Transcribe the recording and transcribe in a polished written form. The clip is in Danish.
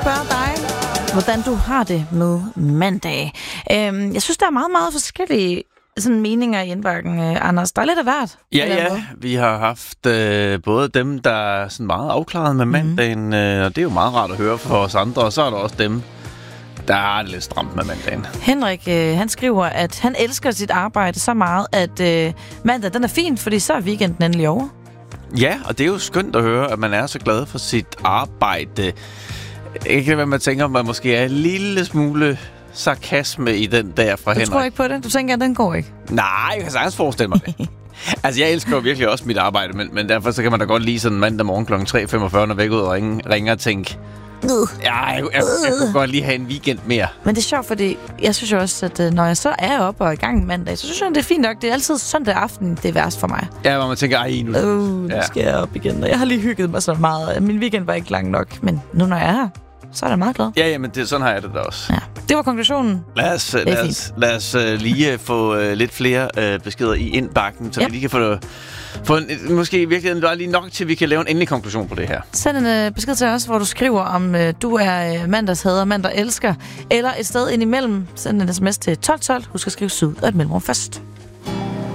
spørge dig, hvordan du har det med mandag. Jeg synes, der er meget, meget forskellige sådan meninger i indbakken, Anders. Der er lidt af hvert. Ja. Vi har haft både dem, der er sådan meget afklaret med mandagen, og det er jo meget rart at høre for os andre, og så er der også dem, der er lidt stramt med mandagen. Henrik, han skriver, at han elsker sit arbejde så meget, at mandag, den er fint, fordi så er weekenden endelig over. Ja, og det er jo skønt at høre, at man er så glad for sit arbejde. Ikke hvad man tænker, man måske er en lille smule sarkasme i den der fra Henrik. Du tror ikke på det? Du tænker, at den går ikke? Nej, jeg kan sagtens forestille mig det. Altså, jeg elsker jo virkelig også mit arbejde, men derfor så kan man da godt lide sådan mandag morgen kl. 3:45, når væk ud og ringer og tænke, ja, jeg kunne godt lige have en weekend mere. Men det er sjovt, fordi jeg synes jo også, at når jeg så er oppe og i gang mandag, så synes jeg, det er fint nok. Det er altid søndag aften, det er værst for mig. Ja, hvor man tænker, nu skal jeg op igen. Jeg har lige hygget mig så meget. Min weekend var ikke lang nok, men nu når jeg er her, så er jeg meget glad. Ja, men sådan har jeg det da også. Ja. Det var konklusionen. Lad os lige få lidt flere beskeder i indbakken, så vi lige kan få måske i virkeligheden bare lige nok til, at vi kan lave en endelig konklusion på det her. Send en besked til os, hvor du skriver, om du er mandagshader, mandag elsker, eller et sted indimellem. Send en sms til 1212. Husk at skrive syd og et mellemrum først.